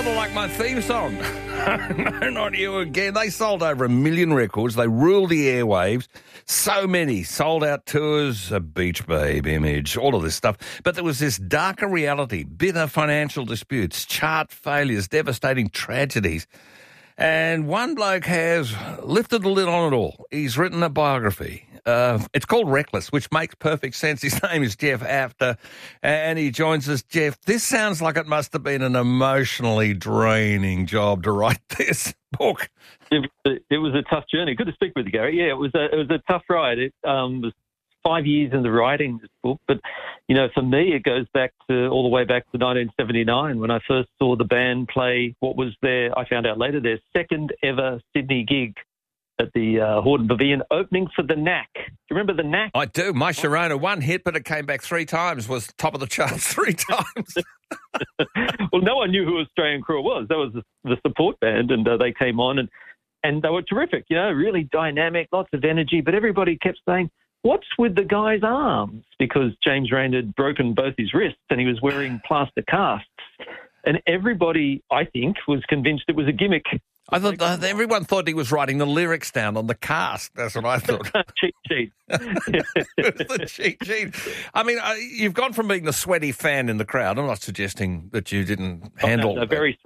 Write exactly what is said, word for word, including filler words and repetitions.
sort of like my theme song. No, not you again. They sold over a million records. They ruled the airwaves. So many sold-out tours, a Beach Babe image, all of this stuff. But there was this darker reality, bitter financial disputes, chart failures, devastating tragedies. And one bloke has lifted the lid on it all. He's written a biography. Uh, it's called Reckless, which makes perfect sense. His name is Jeff After, and he joins us. Jeff, this sounds like it must have been an emotionally draining job to write this book. It, it was a tough journey. Good to speak with you, Gary. Yeah, it was a, it was a tough ride. It um, was five years in the writing this book, but, you know, for me, it goes back to all the way back to nineteen seventy-nine when I first saw the band play what was their, I found out later, their second ever Sydney gig at the uh, Hordern Pavilion, opening for the Knack. Do you remember the Knack? I do. My Sharona, one hit, but it came back three times, was top of the charts three times. Well, no one knew who Australian Crew was. That was the, the support band, and uh, they came on, and, and they were terrific, you know, really dynamic, lots of energy, but everybody kept saying, what's with the guy's arms? Because James Rain had broken both his wrists and he was wearing plaster casts. And everybody, I think, was convinced it was a gimmick. I thought uh, everyone thought he was writing the lyrics down on the cast. That's what I thought. Cheat sheet. It was the cheat sheet. I mean, uh, you've gone from being the sweaty fan in the crowd. I'm not suggesting that you didn't handle... Oh, no, no, very